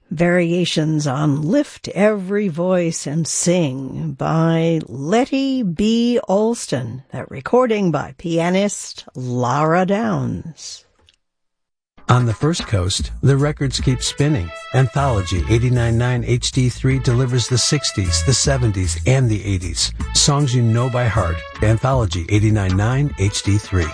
Variations on Lift Every Voice and Sing by Letty B. Alston. That recording by pianist Lara Downs. On the First Coast, the records keep spinning. Anthology 89.9 HD3 delivers the 60s, the 70s, and the 80s. Songs you know by heart. Anthology 89.9 HD3.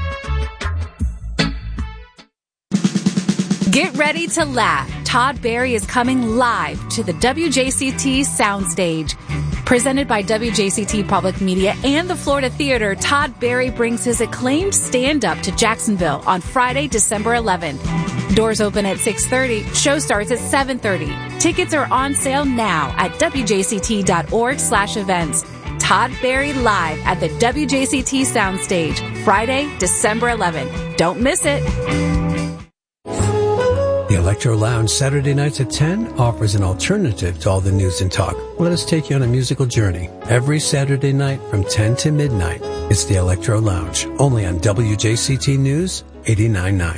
Get ready to laugh. Todd Barry is coming live to the WJCT Soundstage. Presented by WJCT Public Media and the Florida Theater, Todd Barry brings his acclaimed stand-up to Jacksonville on Friday, December 11th. Doors open at 6:30. Show starts at 7:30. Tickets are on sale now at wjct.org/events. Todd Barry live at the WJCT Soundstage, Friday, December 11th. Don't miss it. The Electro Lounge Saturday nights at 10 offers an alternative to all the news and talk. Let us take you on a musical journey. Every Saturday night from 10 to midnight, it's the Electro Lounge, only on WJCT News 89.9.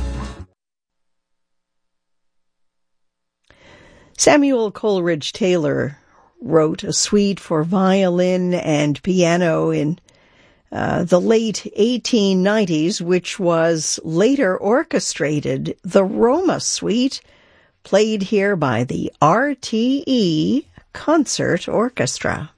Samuel Coleridge Taylor wrote a suite for violin and piano in the late 1890s, which was later orchestrated. The Roma Suite, played here by the RTE Concert Orchestra.